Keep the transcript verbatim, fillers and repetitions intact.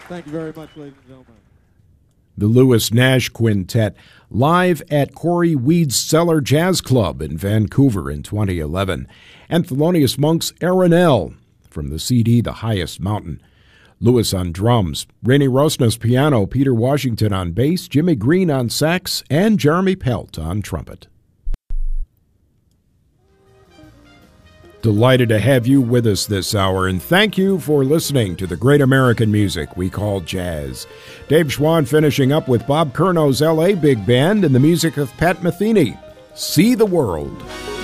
Thank you very much, ladies and gentlemen. The Lewis Nash Quintet, live at Corey Weed's Cellar Jazz Club in Vancouver in twenty eleven. And Thelonious Monk's Arenelle from the C D The Highest Mountain. Lewis on drums, Rainey Rosnas piano, Peter Washington on bass, Jimmy Green on sax, and Jeremy Pelt on trumpet. Delighted to have you with us this hour, and thank you for listening to the great American music we call jazz. Dave Schwann finishing up with Bob Curno's L A Big Band and the music of Pat Metheny. See the World.